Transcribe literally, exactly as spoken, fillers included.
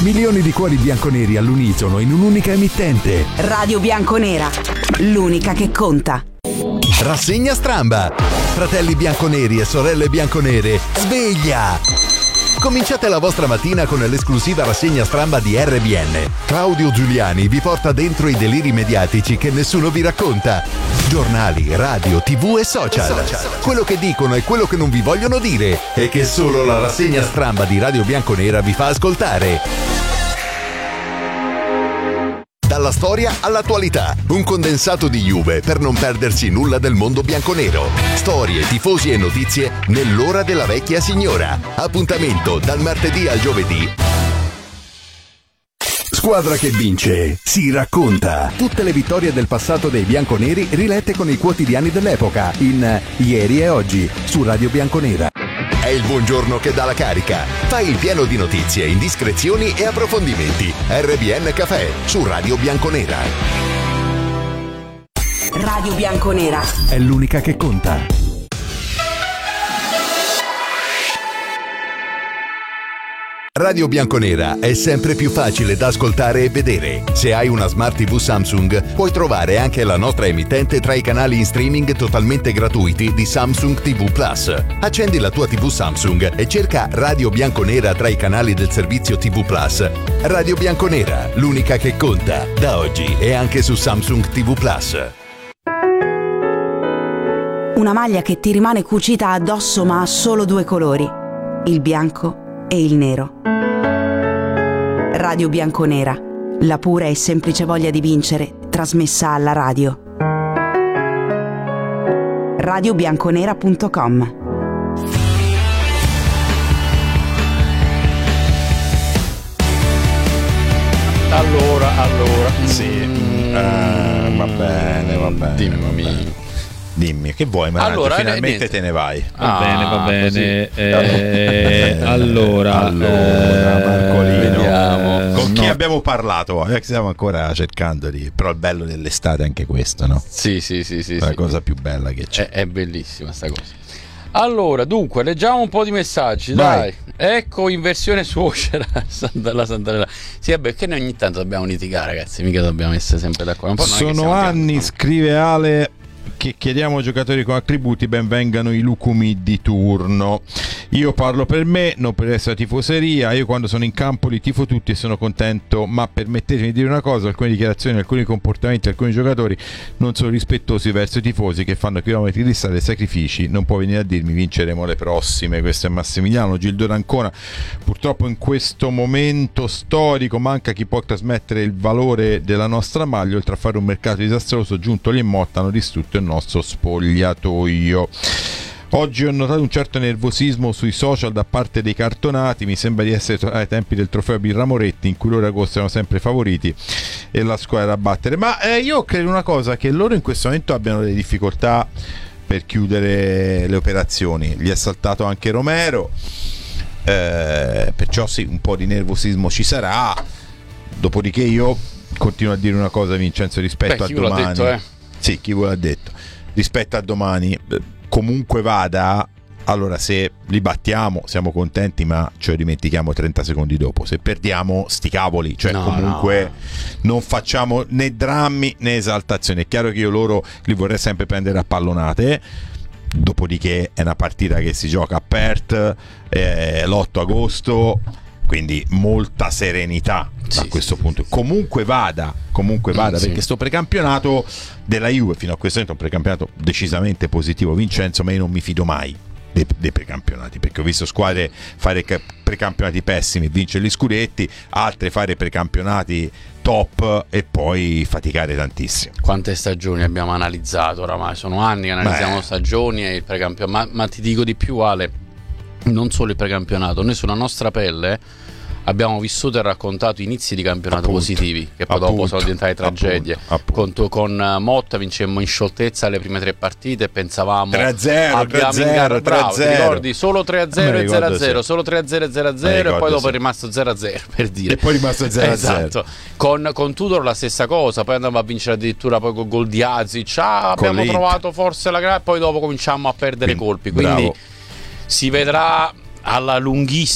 Milioni di cuori bianconeri all'unisono in un'unica emittente. Radio Bianconera, l'unica che conta. Rassegna Stramba. Fratelli bianconeri e sorelle bianconere, sveglia! Cominciate la vostra mattina con l'esclusiva rassegna Stramba di R B N. Claudio Giuliani vi porta dentro i deliri mediatici che nessuno vi racconta. Giornali, radio, tv e social. Quello che dicono e quello che non vi vogliono dire e che solo la rassegna Stramba di Radio Bianconera vi fa ascoltare. Dalla storia all'attualità, un condensato di Juve per non perdersi nulla del mondo bianconero. Storie, tifosi e notizie nell'ora della vecchia signora. Appuntamento dal martedì al giovedì. Squadra che vince, si racconta. Tutte le vittorie del passato dei bianconeri rilette con i quotidiani dell'epoca in Ieri e Oggi su Radio Bianconera. È il buongiorno che dà la carica. Fai il pieno di notizie, indiscrezioni e approfondimenti. R B N Café su Radio Bianconera. Radio Bianconera è l'unica che conta. Radio Bianconera è sempre più facile da ascoltare e vedere. Se hai una Smart tivù Samsung, puoi trovare anche la nostra emittente tra i canali in streaming totalmente gratuiti di Samsung ti vu Plus. Accendi la tua tivù Samsung e cerca Radio Bianconera tra i canali del servizio ti vu Plus. Radio Bianconera, l'unica che conta, da oggi e anche su Samsung ti vu Plus. Una maglia che ti rimane cucita addosso ma ha solo due colori, il bianco e il nero. Radio Bianconera, la pura e semplice voglia di vincere trasmessa alla radio. radio bianconera punto com. Allora, allora, sì, mm, uh, va bene, va bene, dimmi. Va bene. Dimmi, che vuoi, ma allora, finalmente niente. te ne vai. Va ah, bene, va bene. Eh, allora, allora, Marcolino, vediamo. Con chi no. abbiamo parlato? Eh, stiamo ancora cercando di. Però il bello dell'estate è anche questo, no? Sì, sì, sì, sì. La sì. cosa più bella che c'è. È, è bellissima sta cosa. Allora, dunque, leggiamo un po' di messaggi, Vai. dai. Ecco, in versione suocera la Santarella. Sì, vabbè, che noi ogni tanto dobbiamo litigare, ragazzi, mica dobbiamo essere sempre d'accordo. Un po' non è che Sono siamo anni, piani, no? scrive Ale, che chiediamo ai giocatori con attributi ben vengano i lucumi di turno. Io parlo per me, non per essere tifoseria. Io quando sono in campo li tifo tutti e sono contento, ma permettetemi di dire una cosa: alcune dichiarazioni, alcuni comportamenti di alcuni giocatori non sono rispettosi verso i tifosi che fanno chilometri di strada e sacrifici. Non può venire a dirmi vinceremo le prossime. Questo è Massimiliano. Gildo d'Ancona: purtroppo in questo momento storico manca chi può trasmettere il valore della nostra maglia. Oltre a fare un mercato disastroso, Giuntoli e Motta hanno distrutto il nostro spogliatoio. Oggi ho notato un certo nervosismo sui social da parte dei cartonati. Mi sembra di essere ai tempi del trofeo Birra Moretti, in cui loro agosto erano sempre favoriti e la squadra da battere. Ma eh, io credo una cosa, che loro in questo momento abbiano delle difficoltà per chiudere le operazioni. Gli è saltato anche Romero, eh, perciò sì, un po' di nervosismo ci sarà. Dopodiché io continuo a dire una cosa, Vincenzo, rispetto Beh, a chi domani. ve l'ha detto, eh? Sì, chi ve l'ha detto? Rispetto a domani, comunque vada, allora se li battiamo siamo contenti, ma ce lo dimentichiamo trenta secondi dopo. Se perdiamo, sti cavoli, cioè no, comunque no. non facciamo né drammi né esaltazioni. È chiaro che io loro li vorrei sempre prendere a pallonate. Dopodiché è una partita che si gioca a Perth, eh, l'otto agosto, quindi molta serenità sì, a questo sì, punto. sì, Comunque vada, comunque vada, mm, perché sì. sto precampionato della Juve fino a questo momento è un precampionato decisamente positivo, Vincenzo, ma io non mi fido mai dei, dei precampionati, perché ho visto squadre fare precampionati pessimi e vincere gli scudetti, altre fare precampionati top e poi faticare tantissimo. Quante stagioni abbiamo analizzato oramai? Sono anni che analizziamo Beh. stagioni e il precampionato. Ma, ma ti dico di più, Ale, non solo il precampionato, noi sulla nostra pelle abbiamo vissuto e raccontato inizi di campionato Appunto, positivi che poi appunto, dopo sono diventate tragedie. appunto, appunto. Con, con Motta vincemmo in scioltezza le prime tre partite e pensavamo tre a zero, abbiamo tre a zero, ingar- bravo, tre a zero. ti ricordi? Solo tre a zero Me e lo zero a ricordo, zero, sì. solo tre a zero e zero a Me zero lo e poi ricordo, dopo sì. è rimasto zero a zero, per dire. E poi è rimasto zero a zero. Esatto. Con, con Tudor la stessa cosa, poi andavamo a vincere addirittura poi con gol di Azic, ah, abbiamo l'Inter. trovato forse la gara, poi dopo cominciamo a perdere Quindi, colpi, quindi bravo. si vedrà alla lunghissima